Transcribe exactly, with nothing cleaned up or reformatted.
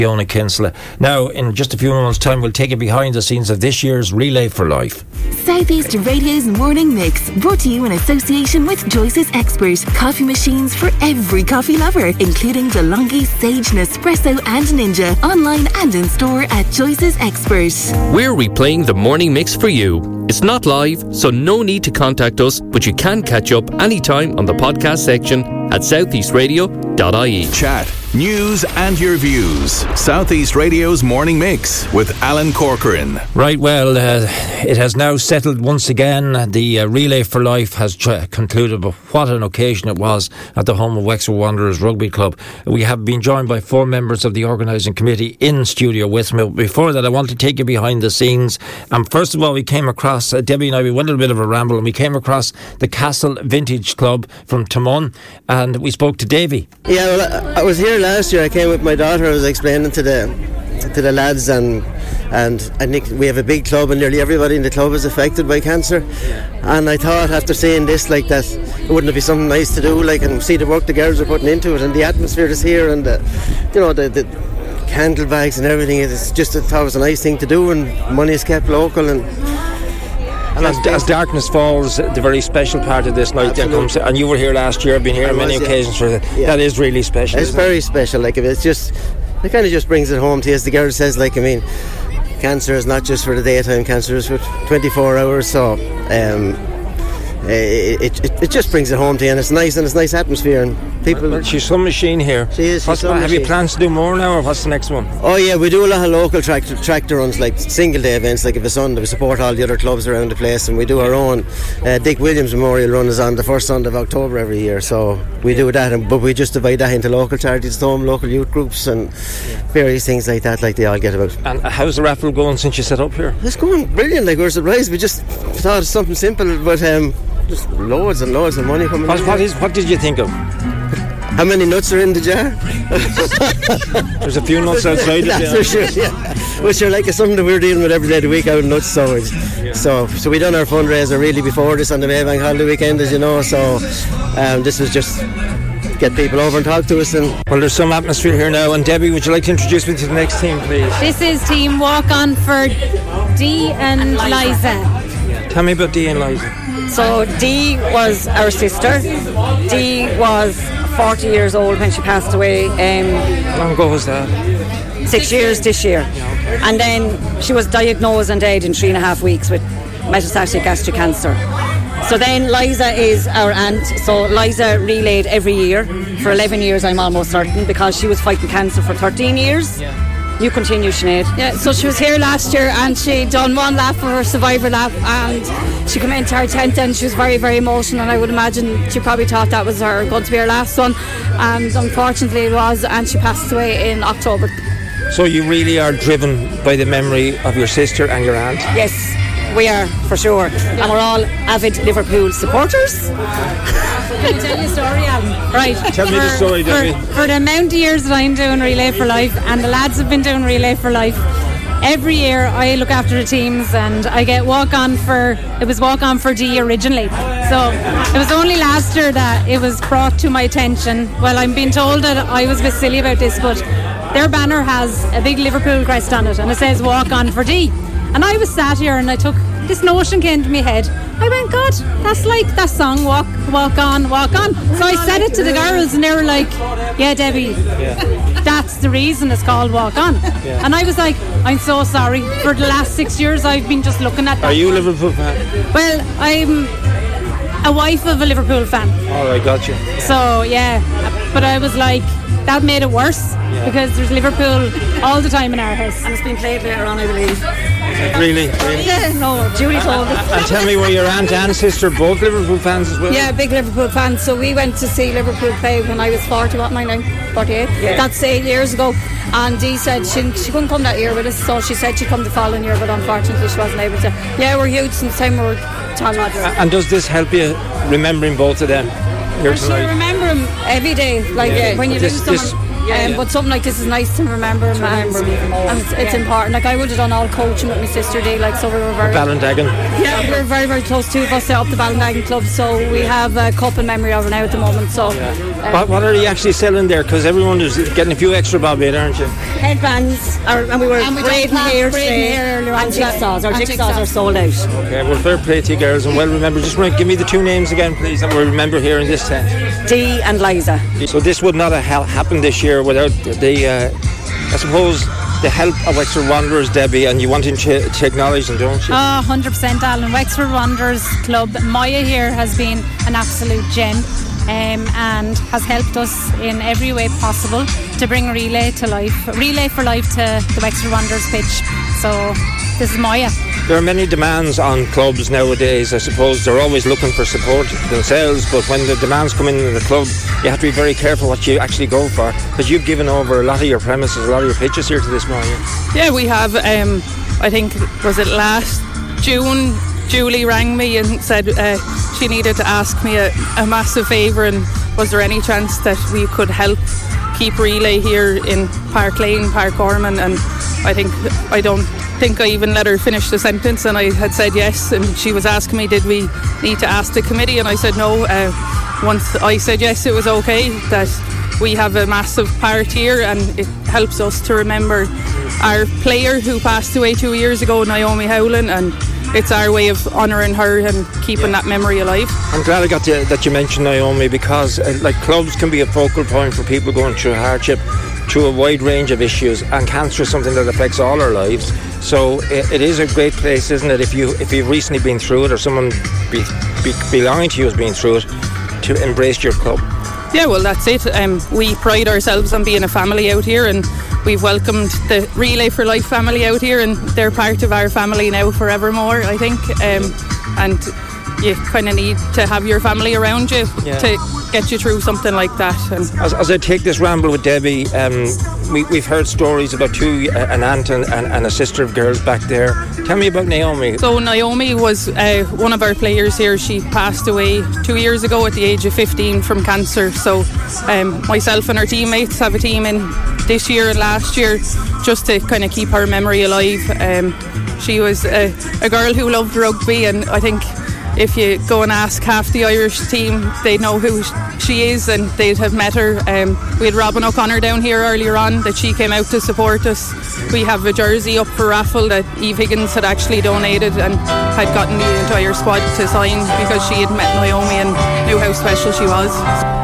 Fiona Kinsella. Now, in just a few moments' time, we'll take you behind the scenes of this year's Relay for Life. Southeast Radio's Morning Mix, brought to you in association with Joyce's Expert. Coffee machines for every coffee lover, including DeLonghi, Sage, Nespresso and Ninja. Online and in store at Joyce's Expert. We're replaying the Morning Mix for you. It's not live, so no need to contact us, but you can catch up anytime on the podcast section at southeast radio dot I E. Chat, news and your views. Southeast Radio's Morning Mix with Alan Corcoran. Right, well, uh, it has now settled once again. The uh, Relay for Life has tra- concluded, but what an occasion it was at the home of Wexford Wanderers Rugby Club. We have been joined by four members of the organising committee in studio with me. Before that, I want to take you behind the scenes. And first of all, we came across, uh, Debbie and I, we went on a bit of a ramble, and we came across the Castle Vintage Club from Timon, and we spoke to Davy. Yeah, well, I was here last year. I came with my daughter. I was explaining to the to the lads, and and I think we have a big club, and nearly everybody in the club is affected by cancer. Yeah. And I thought, after seeing this, like that, wouldn't it be something nice to do, like, and see the work the girls are putting into it, and the atmosphere is here, and the, you know, the, the candle bags and everything. It's just, I thought it was a nice thing to do, and money is kept local, and. And as, as darkness falls, the very special part of this night then comes, and you were here last year, I've been here on many was, occasions yeah. for that. Yeah. That is really special. It's very it? special. Like, it's just, it kind of just brings it home to you. As the girl says, like, I mean, cancer is not just for the daytime. Cancer is for twenty-four hours. So, um, it, it it just brings it home to you, and it's nice, and it's a nice atmosphere, and people. Well, she's some machine here. She is. What's some have machine. you plans to do more now, or what's the next one? Oh yeah, we do a lot of local tractor tractor runs, like single day events, like if it's Sunday. We support all the other clubs around the place, and we do our own. Uh, Dick Williams Memorial Run is on the first Sunday of October every year, so we do that, and, but we just divide that into local charities, home, local youth groups, and yeah. various things like that, like they all get about. And how's the raffle going since you set up here? It's going brilliant. Like, we're surprised. We just thought it's something simple, but um. just loads and loads of money coming what, in. What, is, what did you think of? How many nuts are in the jar? There's a few nuts outside. That's for sure, yeah. Which are like it's something that we're dealing with every day of the week out in nuts. So, yeah. so, so we done our fundraiser really before this on the Maybank holiday weekend, as you know. So um, this was just get people over and talk to us. And well, there's some atmosphere here now. And Debbie, would you like to introduce me to the next team, please? This is Team Walk On for Dee and Liza. Tell me about Dee and Liza. So Dee was our sister. Dee was forty years old when she passed away. Um, How long ago was that? Six years this year. And then she was diagnosed and died in three and a half weeks with metastatic gastric cancer. So then Liza is our aunt. So Liza relayed every year for eleven years, I'm almost certain, because she was fighting cancer for thirteen years. Yeah. You continue, Sinead. Yeah, so she was here last year, and she done one lap of her survivor lap, and she came into her tent, and she was very, very emotional, and I would imagine she probably thought that was her going to be her last one, and unfortunately it was, and she passed away in October. So you really are driven by the memory of your sister and your aunt? Yes, we are, for sure. Yeah. And we're all avid Liverpool supporters. Can you tell you a story, Alan? Right. Tell me for, the story, Debbie. For, for the amount of years that I'm doing Relay for Life, and the lads have been doing Relay for Life, every year I look after the teams, and I get walk on for, it was walk on for Dee originally. So it was only last year that it was brought to my attention. Well, I'm being told that I was a bit silly about this, but their banner has a big Liverpool crest on it, and it says walk on for Dee. And I was sat here, and I took, this notion came to my head. I went, God, that's like that song, Walk Walk On, Walk On. So I said it to the girls, and they were like, yeah, Debbie, yeah. that's the reason it's called Walk On. Yeah. And I was like, I'm so sorry. For the last six years, I've been just looking at that. Are you a Liverpool fan? Well, I'm a wife of a Liverpool fan. All right, gotcha. So, yeah, but I was like, that made it worse, yeah. because there's Liverpool all the time in our house. And it's been played later on, I believe. Really? really? Yeah, no, Julie told us. And tell me, were your aunt and sister both Liverpool fans as well? Yeah, big Liverpool fans. So we went to see Liverpool play when I was forty, what am I now? forty-eight? Yeah. That's eight years ago. And Dee said she, she couldn't come that year with us, so she said she'd come the following year, but unfortunately she wasn't able to. Yeah, we're huge since the time we were tall lads. And does this help you remembering both of them here tonight? I remember them every day. Like yeah. uh, when you this, lose someone. This, Yeah, um, yeah. But something like this is nice to remember him. Remember and, him and it's, it's yeah. important. Like I would have done all coaching with my sister Dee, like so we were very Ballindagan. Yeah, we were very very close. Two of us set up the Ballindagan club, so we have a cup in memory of her now at the moment. So, yeah. um, what, what are you actually selling there? Because everyone is getting a few extra bob in, aren't you? Headbands, or, and we were and we braiding hair today, earlier and jigsaws. Our jigsaws are sold out. Okay, well, fair play to you girls, and well remember. Just give me the two names again, please, that we remember here in this tent. Dee and Liza. So this would not have happened this year without the, uh, I suppose, the help of Wexford Wanderers, Debbie, and you want to, to acknowledge them, don't you? Oh, one hundred percent, Alan. Wexford Wanderers Club, Maya here has been an absolute gem um, and has helped us in every way possible to bring Relay to life, Relay for Life to the Wexford Wanderers pitch. So this is Maya. There are many demands on clubs nowadays. I suppose they're always looking for support themselves, but when the demands come in in the club, you have to be very careful what you actually go for, because you've given over a lot of your premises, a lot of your pitches here to this morning. Yeah, we have. Um, I think, was it last June, Julie rang me and said uh, she needed to ask me a, a massive favour, and was there any chance that we could help keep Relay here in Park Lane, Park Ormond? And I think, I don't think I even let her finish the sentence, and I had said yes, and she was asking me did we need to ask the committee, and I said no. Uh, once I said yes, it was okay, that we have a massive part here, and it helps us to remember our player who passed away two years ago, Naomi Howland, and it's our way of honouring her and keeping yeah. that memory alive. I'm glad I got to, that you mentioned Naomi, because uh, like clubs can be a focal point for people going through hardship, through a wide range of issues, and cancer is something that affects all our lives. So it, it is a great place, isn't it, if you if you've recently been through it, or someone be, be, belonging to you has been through it, to embrace your club. Yeah, well, that's it. Um, we pride ourselves on being a family out here, and we've welcomed the Relay for Life family out here, and they're part of our family now forevermore, I think. Um, and you kind of need to have your family around you yeah. to get you through something like that. And as, as I take this ramble with Debbie, um, we, we've heard stories about two, uh, an aunt and, and, and a sister of girls back there. Tell me about Naomi. So Naomi was uh, one of our players here. She passed away two years ago at the age of fifteen from cancer. So um, myself and our teammates have a team in this year and last year just to kind of keep her memory alive. Um, she was a, a girl who loved rugby, and I think if you go and ask half the Irish team, they'd know who she is and they'd have met her. Um, we had Robin O'Connor down here earlier on, that she came out to support us. We have a jersey up for raffle that Eve Higgins had actually donated and had gotten the entire squad to sign, because she had met Naomi and knew how special she was.